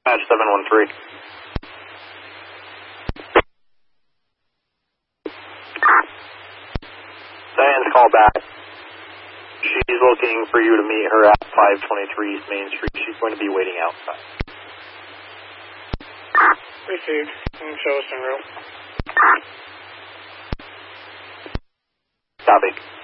Dispatch 713. Diane's call back. She's looking for you to meet her at 523 East Main Street. She's going to be waiting outside. Received. Show us en route. Copy.